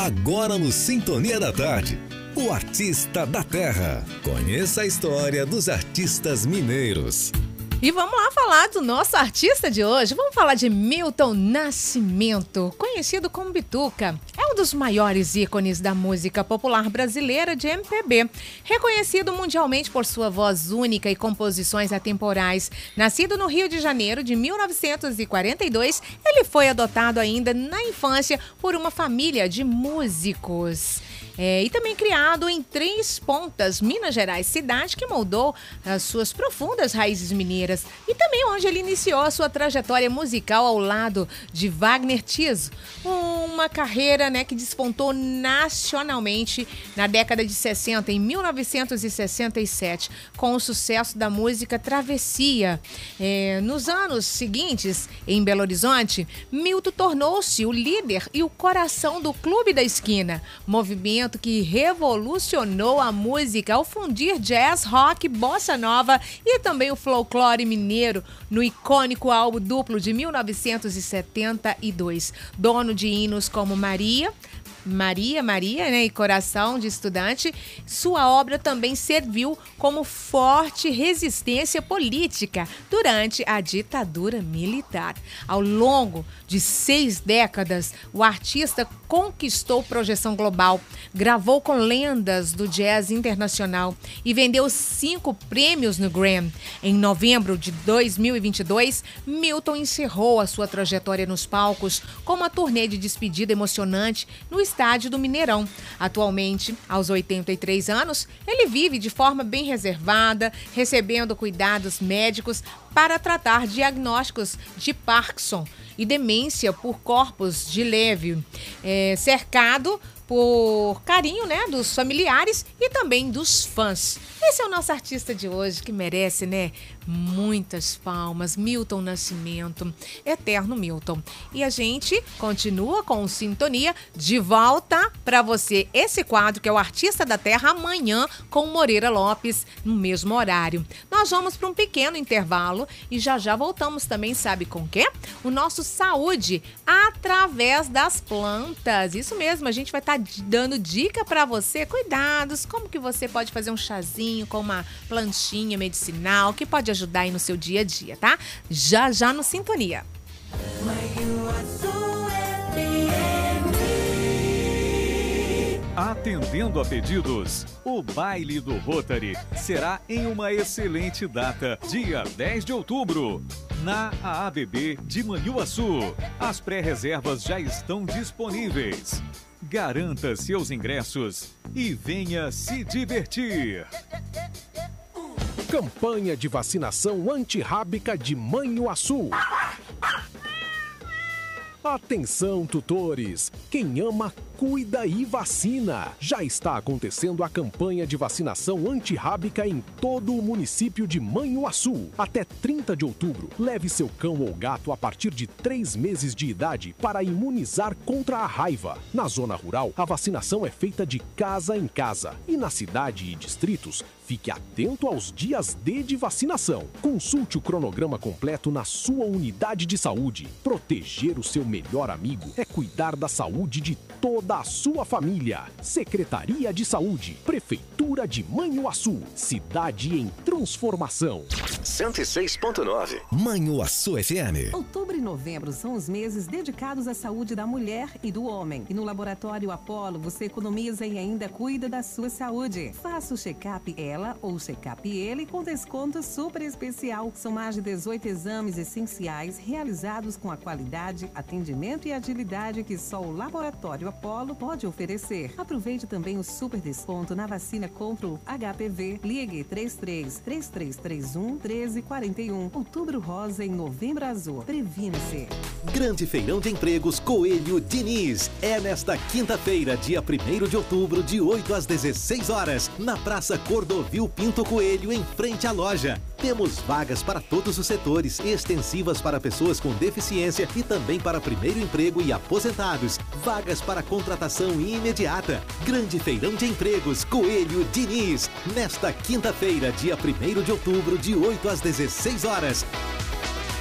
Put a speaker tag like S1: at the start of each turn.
S1: Agora no Sintonia da Tarde, o artista da terra. Conheça a história dos artistas mineiros.
S2: E vamos lá falar do nosso artista de hoje. Vamos falar de Milton Nascimento, conhecido como Bituca. É um dos maiores ícones da música popular brasileira de MPB. Reconhecido mundialmente por sua voz única e composições atemporais. Nascido no Rio de Janeiro de 1942, ele foi adotado ainda na infância por uma família de músicos. E também criado em Três Pontas, Minas Gerais, cidade que moldou as suas profundas raízes mineiras e também onde ele iniciou a sua trajetória musical ao lado de Wagner Tiso, uma carreira que despontou nacionalmente na década de 60, em 1967, com o sucesso da música Travessia. Nos anos seguintes, em Belo Horizonte, Milton tornou-se o líder e o coração do Clube da Esquina, movimento que revolucionou a música ao fundir jazz, rock, bossa nova e também o folclore mineiro no icônico álbum duplo de 1972. Dono de hinos como Maria, e Coração de Estudante, sua obra também serviu como forte resistência política durante a ditadura militar. Ao longo de 6 décadas, o artista conquistou projeção global, gravou com lendas do jazz internacional e vendeu 5 prêmios no Grammy. Em novembro de 2022, Milton encerrou a sua trajetória nos palcos com uma turnê de despedida emocionante no estádio do Mineirão. Atualmente, aos 83 anos, ele vive de forma bem reservada, recebendo cuidados médicos para tratar diagnósticos de Parkinson e demência por corpos de leve, cercado por carinho dos familiares e também dos fãs. Esse é o nosso artista de hoje, que merece muitas palmas. Milton Nascimento, eterno Milton. E a gente continua com Sintonia, de volta para você esse quadro que é o Artista da Terra, amanhã com Moreira Lopes, no mesmo horário. Nós vamos para um pequeno intervalo e já voltamos também, sabe com o quê? O nosso Saúde através das plantas. Isso mesmo, a gente vai estar dando dica para você, cuidados, como que você pode fazer um chazinho com uma plantinha medicinal que pode ajudar aí no seu dia a dia, tá? Já no Sintonia.
S3: Atendendo a pedidos, o baile do Rotary será em uma excelente data, dia 10 de outubro, na AABB de Manhuaçu. As pré-reservas já estão disponíveis. Garanta seus ingressos e venha se divertir.
S4: Campanha de vacinação antirrábica de Manhuaçu. Atenção, tutores! Quem ama, cuida e vacina. Já está acontecendo a campanha de vacinação antirrábica em todo o município de Manhuaçu. Até 30 de outubro, leve seu cão ou gato a partir de 3 meses de idade para imunizar contra a raiva. Na zona rural, a vacinação é feita de casa em casa. E na cidade e distritos, fique atento aos dias D de vacinação. Consulte o cronograma completo na sua unidade de saúde. Proteger o seu melhor amigo é cuidar da saúde de toda a sua família. Secretaria de Saúde, Prefeitura de Manhuaçu, cidade em transformação.
S1: 106.9 Manhuaçu FM.
S5: Outubro e novembro são os meses dedicados à saúde da mulher e do homem. E no Laboratório Apollo você economiza e ainda cuida da sua saúde. Faça o check-up ela ou check-up ele com desconto super especial. São mais de 18 exames essenciais realizados com a qualidade, atendimento e agilidade que só o Laboratório Apollo pode oferecer. Aproveite também o super desconto na vacina contra o HPV. Ligue 33-3331-1341. Outubro rosa em novembro azul. Previne-se.
S1: Grande Feirão de Empregos Coelho Diniz. É nesta quinta-feira, dia 1º de outubro, de 8 às 16 horas, na Praça Cordovil Pinto Coelho, em frente à loja. Temos vagas para todos os setores, extensivas para pessoas com deficiência e também para primeiro emprego e aposentados. Vagas para contratação imediata. Grande Feirão de Empregos Coelho Diniz. Nesta quinta-feira, dia 1º de outubro, de 8 às 16 horas.